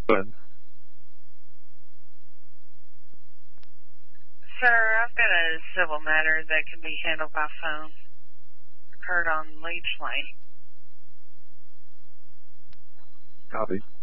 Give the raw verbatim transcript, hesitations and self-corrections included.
Good. Sir, I've got a civil matter that can be handled by phone. Occurred on Leech Lane. Copy.